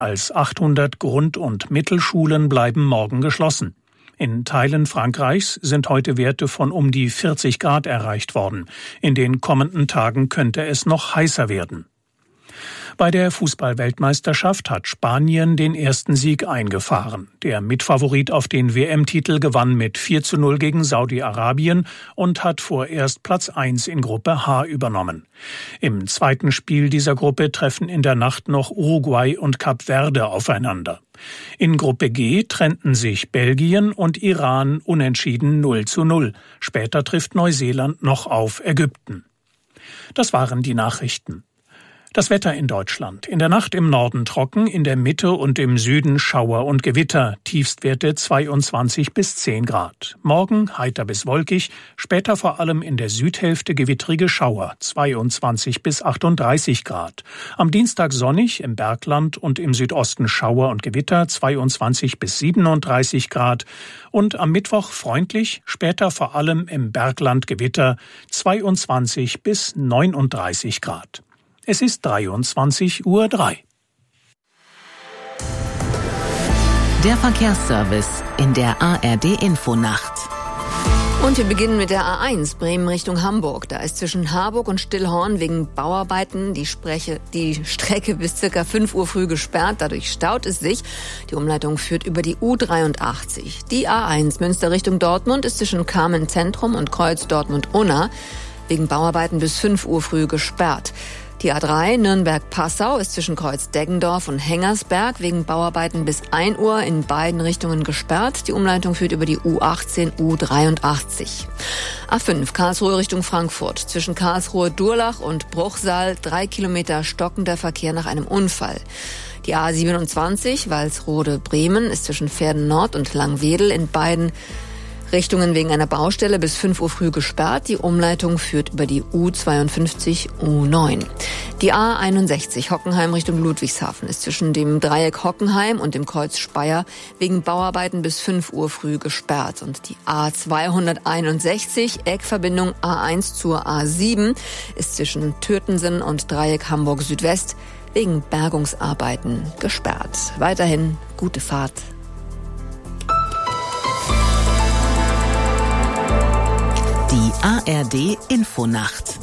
als 800 Grund- und Mittelschulen bleiben morgen geschlossen. In Teilen Frankreichs sind heute Werte von um die 40 Grad erreicht worden. In den kommenden Tagen könnte es noch heißer werden. Bei der Fußball-Weltmeisterschaft hat Spanien den ersten Sieg eingefahren. Der Mitfavorit auf den WM-Titel gewann mit 4:0 gegen Saudi-Arabien und hat vorerst Platz 1 in Gruppe H übernommen. Im zweiten Spiel dieser Gruppe treffen in der Nacht noch Uruguay und Kap Verde aufeinander. In Gruppe G trennten sich Belgien und Iran unentschieden 0:0. Später trifft Neuseeland noch auf Ägypten. Das waren die Nachrichten. Das Wetter in Deutschland. In der Nacht im Norden trocken, in der Mitte und im Süden Schauer und Gewitter. Tiefstwerte 22 bis 10 Grad. Morgen heiter bis wolkig, später vor allem in der Südhälfte gewittrige Schauer, 22 bis 38 Grad. Am Dienstag sonnig, im Bergland und im Südosten Schauer und Gewitter, 22 bis 37 Grad. Und am Mittwoch freundlich, später vor allem im Bergland Gewitter, 22 bis 39 Grad. Es ist 23:03 Uhr. Der Verkehrsservice in der ARD-Infonacht. Und wir beginnen mit der A1 Bremen Richtung Hamburg. Da ist zwischen Harburg und Stillhorn wegen Bauarbeiten die Strecke bis circa 5 Uhr früh gesperrt. Dadurch staut es sich. Die Umleitung führt über die U83. Die A1 Münster Richtung Dortmund ist zwischen Kamen Zentrum und Kreuz Dortmund-Unna wegen Bauarbeiten bis 5 Uhr früh gesperrt. Die A3 Nürnberg-Passau ist zwischen Kreuz Deggendorf und Hengersberg wegen Bauarbeiten bis 1 Uhr in beiden Richtungen gesperrt. Die Umleitung führt über die U18, U83. A5 Karlsruhe Richtung Frankfurt. Zwischen Karlsruhe-Durlach und Bruchsal 3 Kilometer stockender Verkehr nach einem Unfall. Die A27 Walsrode-Bremen ist zwischen Verden Nord und Langwedel in beiden Richtungen wegen einer Baustelle bis 5 Uhr früh gesperrt. Die Umleitung führt über die U52, U9. Die A61 Hockenheim Richtung Ludwigshafen ist zwischen dem Dreieck Hockenheim und dem Kreuz Speyer wegen Bauarbeiten bis 5 Uhr früh gesperrt. Und die A261 Eckverbindung A1 zur A7 ist zwischen Türtensen und Dreieck Hamburg Südwest wegen Bergungsarbeiten gesperrt. Weiterhin gute Fahrt. Die ARD-Infonacht.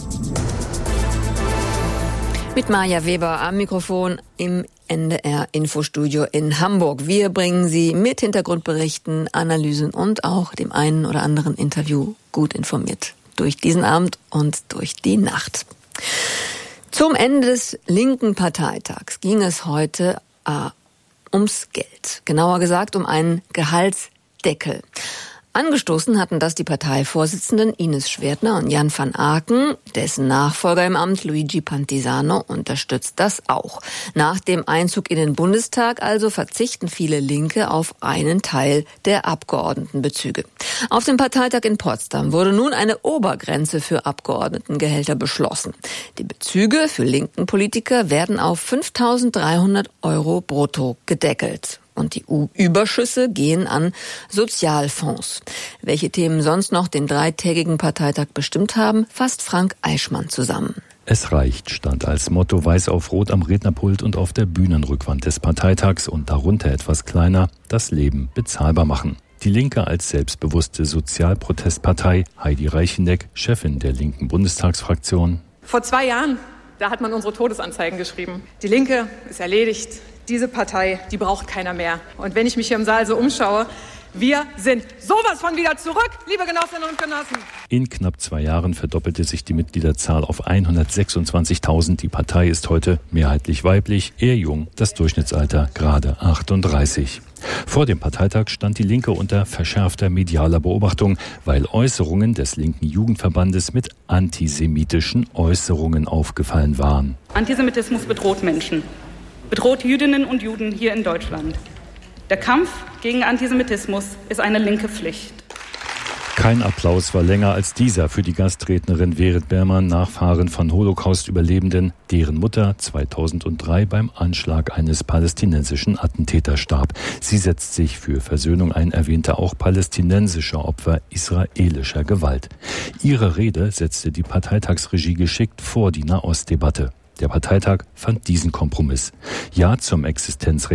Mit Maja Weber am Mikrofon im NDR-Infostudio in Hamburg. Wir bringen Sie mit Hintergrundberichten, Analysen und auch dem einen oder anderen Interview gut informiert durch diesen Abend und durch die Nacht. Zum Ende des linken Parteitags ging es heute ums Geld. Genauer gesagt um einen Gehaltsdeckel. Angestoßen hatten das die Parteivorsitzenden Ines Schwertner und Jan van Aken. Dessen Nachfolger im Amt, Luigi Pantisano, unterstützt das auch. Nach dem Einzug in den Bundestag also verzichten viele Linke auf einen Teil der Abgeordnetenbezüge. Auf dem Parteitag in Potsdam wurde nun eine Obergrenze für Abgeordnetengehälter beschlossen. Die Bezüge für linken Politiker werden auf 5.300 € brutto gedeckelt. Und die Überschüsse gehen an Sozialfonds. Welche Themen sonst noch den dreitägigen Parteitag bestimmt haben, fasst Frank Eichmann zusammen. Es reicht stand als Motto weiß auf rot am Rednerpult und auf der Bühnenrückwand des Parteitags und darunter etwas kleiner, das Leben bezahlbar machen. Die Linke als selbstbewusste Sozialprotestpartei, Heidi Reicheneck, Chefin der linken Bundestagsfraktion. Vor 2 Jahren, da hat man unsere Todesanzeigen geschrieben. Die Linke ist erledigt. Diese Partei, die braucht keiner mehr. Und wenn ich mich hier im Saal so umschaue, wir sind sowas von wieder zurück, liebe Genossinnen und Genossen. In knapp 2 Jahren verdoppelte sich die Mitgliederzahl auf 126.000. Die Partei ist heute mehrheitlich weiblich, eher jung, das Durchschnittsalter gerade 38. Vor dem Parteitag stand die Linke unter verschärfter medialer Beobachtung, weil Äußerungen des linken Jugendverbandes mit antisemitischen Äußerungen aufgefallen waren. Antisemitismus bedroht Menschen. Bedroht Jüdinnen und Juden hier in Deutschland. Der Kampf gegen Antisemitismus ist eine linke Pflicht. Kein Applaus war länger als dieser für die Gastrednerin Verit Berman, Nachfahrin von Holocaust-Überlebenden, deren Mutter 2003 beim Anschlag eines palästinensischen Attentäters starb. Sie setzt sich für Versöhnung ein, erwähnte auch palästinensische Opfer israelischer Gewalt. Ihre Rede setzte die Parteitagsregie geschickt vor die Nahostdebatte. Der Parteitag fand diesen Kompromiss. Ja zum Existenzrecht